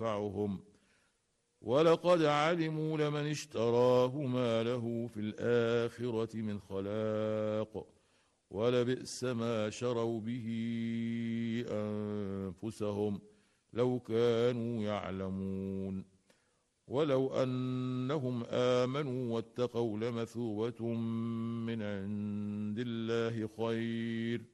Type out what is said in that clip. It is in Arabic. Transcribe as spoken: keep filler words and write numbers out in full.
ينفعهم ولقد علموا لمن اشتراه ما له في الآخرة من خلاق ولبئس ما شروا به أنفسهم لو كانوا يعلمون ولو أنهم آمنوا واتقوا لمثوبة من عند الله خير